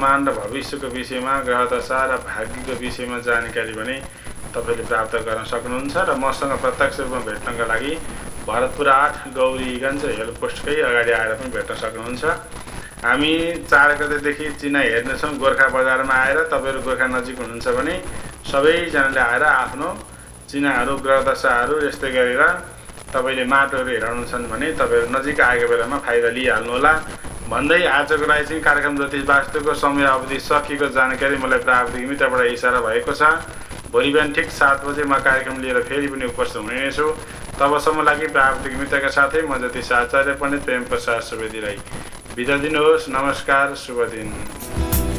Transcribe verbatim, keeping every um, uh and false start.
वर्तमान र भविष्यको विषयमा ग्रहदशा र भाग्यको विषयमा जानकारी भने तपाईले प्राप्त गर्न सक्नुहुन्छ र मसँग प्रत्यक्ष रूपमा भेट्नका लागि भरतपुर आठ गौरीगञ्ज हेल्प पोस्टकै अगाडि आएर पनि भेट्न सक्नुहुन्छ। हामी चार गतेदेखि चिना हेर्नेछौँ गोर्खा बजारमा आएर। तपाईहरु गोर्खा नजिक हुनुहुन्छ भने सबैजनाले आएर आफ्नो चिनाहरू ग्रहदशाहरू यस्तै गरेर तपाईले माटोहरू हेराउनुहुन्छ भने तपाईहरु नजिक आएको बेलामा फाइदा लिइहाल्नु होला भन्दै आजको लागि चाहिँ कार्यक्रम ज्योतिष वास्तुको समय अवधि सकिएको जानकारी मलाई प्राविधिक मित्रबाट इशारा भएको छ। भोलि बिहान ठिक सात बजे म कार्यक्रम लिएर फेरि पनि उपस्थित हुने नै छु। तबसम्म लागि प्राविधिक मित्रका साथै म ज्योतिष आचार्य पण्डित प्रेम प्रसाद सुवेदी राई बिदा दिनुहोस्। नमस्कार, शुभ दिन।